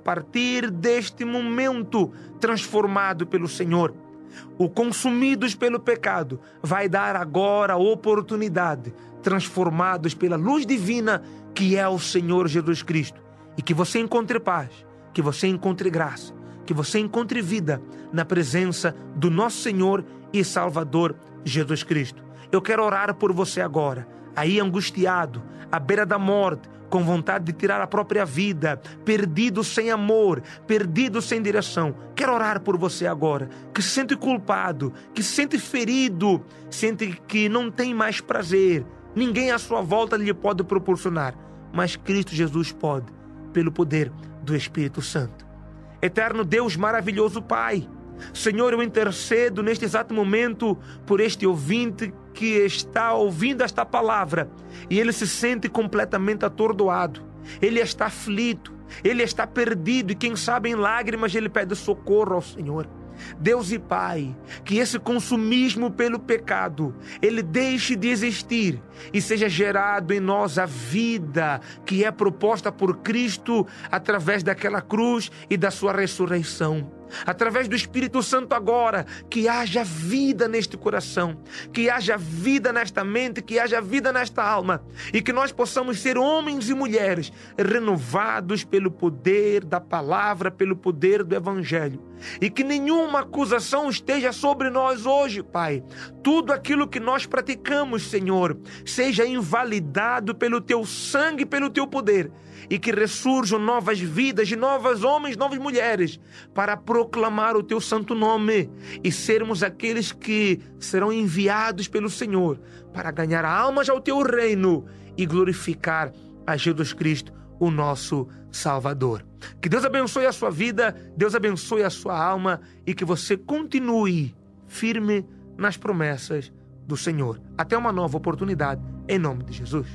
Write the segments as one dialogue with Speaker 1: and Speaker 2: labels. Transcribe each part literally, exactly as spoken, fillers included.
Speaker 1: partir deste momento transformado pelo Senhor, o consumidos pelo pecado, vai dar agora a oportunidade, transformados pela luz divina que é o Senhor Jesus Cristo, e que você encontre paz, que você encontre graça, que você encontre vida na presença do nosso Senhor e Salvador Jesus Cristo. Eu quero orar por você agora, aí angustiado, à beira da morte, com vontade de tirar a própria vida, perdido sem amor, perdido sem direção. Quero orar por você agora, que se sente culpado, que se sente ferido, sente que não tem mais prazer, ninguém à sua volta lhe pode proporcionar, mas Cristo Jesus pode, pelo poder do Espírito Santo. Eterno Deus, maravilhoso Pai, Senhor, eu intercedo neste exato momento por este ouvinte que está ouvindo esta palavra e ele se sente completamente atordoado, ele está aflito, ele está perdido e quem sabe em lágrimas ele pede socorro ao Senhor. Deus e Pai, que esse consumismo pelo pecado, ele deixe de existir e seja gerado em nós a vida que é proposta por Cristo através daquela cruz e da sua ressurreição. Através do Espírito Santo agora, que haja vida neste coração, que haja vida nesta mente, que haja vida nesta alma e que nós possamos ser homens e mulheres renovados pelo poder da palavra, pelo poder do Evangelho e que nenhuma acusação esteja sobre nós hoje, Pai. Tudo aquilo que nós praticamos, Senhor, seja invalidado pelo Teu sangue, pelo Teu poder e que ressurjam novas vidas de novos homens, novas mulheres para proclamar o Teu santo nome e sermos aqueles que serão enviados pelo Senhor para ganhar almas ao Teu reino e glorificar a Jesus Cristo, o nosso Salvador. Que Deus abençoe a sua vida, Deus abençoe a sua alma e que você continue firme nas promessas do Senhor. Até uma nova oportunidade, em nome de Jesus.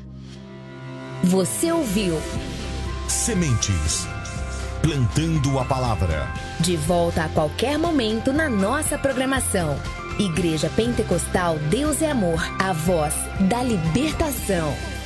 Speaker 2: Você ouviu
Speaker 3: Sementes, plantando a palavra.
Speaker 2: De volta a qualquer momento na nossa programação. Igreja Pentecostal Deus é Amor, a voz da libertação.